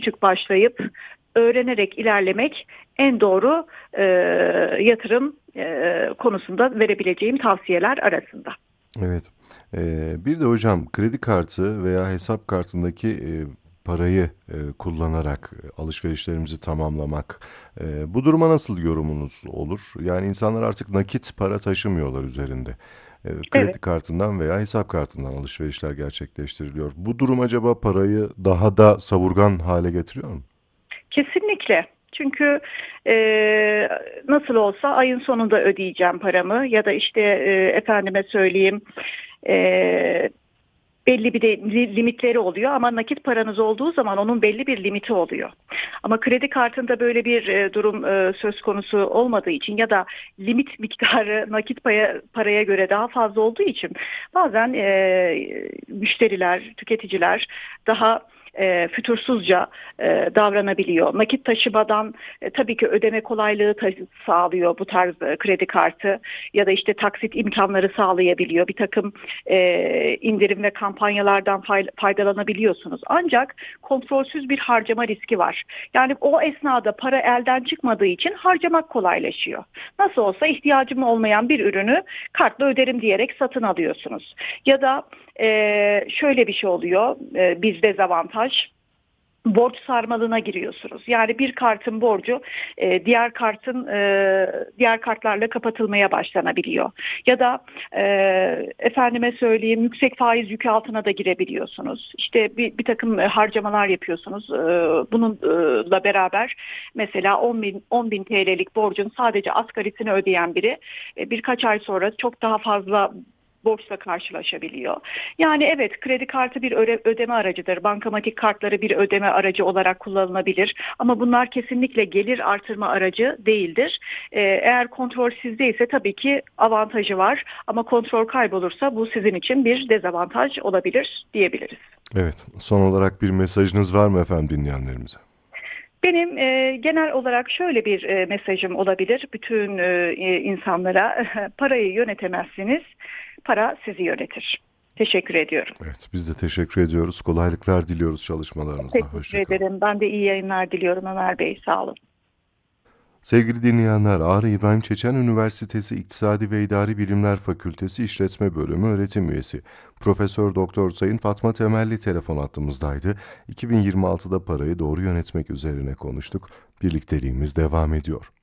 küçük başlayıp öğrenerek ilerlemek en doğru yatırım konusunda verebileceğim tavsiyeler arasında. Evet. Bir de hocam kredi kartı veya hesap kartındaki parayı kullanarak alışverişlerimizi tamamlamak. Bu duruma nasıl yorumunuz olur? Yani insanlar artık nakit para taşımıyorlar üzerinde. Kredi Evet. kartından veya hesap kartından alışverişler gerçekleştiriliyor. Bu durum acaba parayı daha da savurgan hale getiriyor mu? Kesinlikle. Çünkü e, nasıl olsa ayın sonunda ödeyeceğim paramı ya da işte efendime söyleyeyim e, belli bir de limitleri oluyor ama nakit paranız olduğu zaman onun belli bir limiti oluyor. Ama kredi kartında böyle bir durum söz konusu olmadığı için ya da limit miktarı nakit paraya göre daha fazla olduğu için bazen müşteriler, tüketiciler daha fütursuzca davranabiliyor. Nakit taşımadan tabii ki ödeme kolaylığı sağlıyor bu tarz kredi kartı ya da işte taksit imkanları sağlayabiliyor. Bir takım indirim ve kampanyalardan faydalanabiliyorsunuz. Ancak kontrolsüz bir harcama riski var. Yani o esnada para elden çıkmadığı için harcamak kolaylaşıyor. Nasıl olsa ihtiyacım olmayan bir ürünü kartla öderim diyerek satın alıyorsunuz. Ya da şöyle bir şey oluyor, bir dezavantaj. Borç sarmalına giriyorsunuz. Yani bir kartın borcu diğer kartlarla kapatılmaya başlanabiliyor. Ya da efendime söyleyeyim yüksek faiz yükü altına da girebiliyorsunuz. İşte bir takım harcamalar yapıyorsunuz. Bununla beraber mesela 10 bin TL'lik borcun sadece asgarisini ödeyen biri birkaç ay sonra çok daha fazla borçla karşılaşabiliyor. Yani evet kredi kartı bir ödeme aracıdır. Bankamatik kartları bir ödeme aracı olarak kullanılabilir. Ama bunlar kesinlikle gelir artırma aracı değildir. Eğer kontrol sizde ise tabii ki avantajı var. Ama kontrol kaybolursa bu sizin için bir dezavantaj olabilir diyebiliriz. Evet. Son olarak bir mesajınız var mı efendim dinleyenlerimize? Benim genel olarak şöyle bir mesajım olabilir bütün insanlara. Parayı yönetemezsiniz, para sizi yönetir. Teşekkür ediyorum. Evet, biz de teşekkür ediyoruz. Kolaylıklar diliyoruz çalışmalarınızda. Teşekkür Hoşça kalın. ederim. Ben de iyi yayınlar diliyorum Ömer Bey. Sağ olun. Sevgili dinleyenler, Ağrı İbrahim Çeçen Üniversitesi İktisadi ve İdari Bilimler Fakültesi İşletme Bölümü öğretim üyesi Profesör Doktor Sayın Fatma Temelli telefon hattımızdaydı. 2026'da parayı doğru yönetmek üzerine konuştuk. Birlikteliğimiz devam ediyor.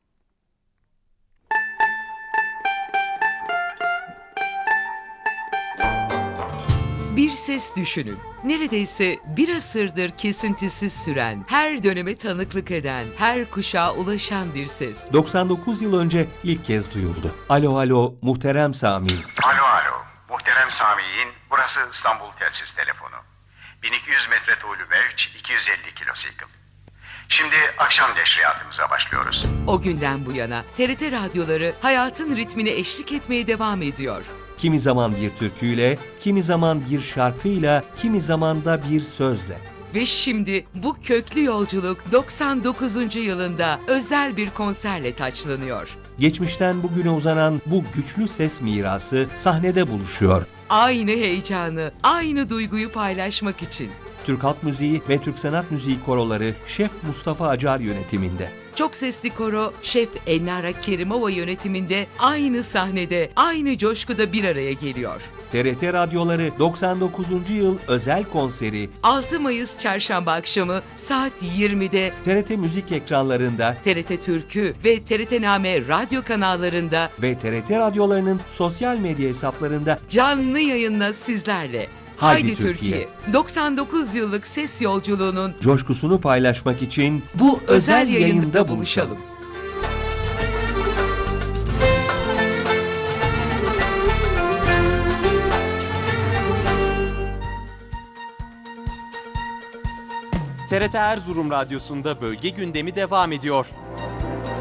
Bir ses düşünün. Neredeyse bir asırdır kesintisiz süren, her döneme tanıklık eden, her kuşağa ulaşan bir ses. 99 yıl önce ilk kez duyuldu. Alo alo muhterem Sami. Alo alo, muhterem Sami'nin burası İstanbul telsiz telefonu. 1200 metre tuğlu mevç, 250 kilosikl. Şimdi akşam neşriyatımıza başlıyoruz. O günden bu yana TRT radyoları hayatın ritmine eşlik etmeye devam ediyor. Kimi zaman bir türküyle, kimi zaman bir şarkıyla, kimi zaman da bir sözle. Ve şimdi bu köklü yolculuk 99. yılında özel bir konserle taçlanıyor. Geçmişten bugüne uzanan bu güçlü ses mirası sahnede buluşuyor. Aynı heyecanı, aynı duyguyu paylaşmak için. Türk Halk Müziği ve Türk Sanat Müziği koroları Şef Mustafa Acar yönetiminde. Çok sesli koro Şef Elnara Kerimova yönetiminde aynı sahnede, aynı coşkuda bir araya geliyor. TRT radyoları 99. yıl özel konseri 6 Mayıs Çarşamba akşamı saat 20'de TRT müzik ekranlarında TRT Türkü ve TRT Name radyo kanallarında ve TRT radyolarının sosyal medya hesaplarında canlı yayınla sizlerle. Haydi Türkiye. 99 yıllık ses yolculuğunun coşkusunu paylaşmak için bu özel yayında buluşalım. TRT Erzurum Radyosu'nda bölge gündemi devam ediyor.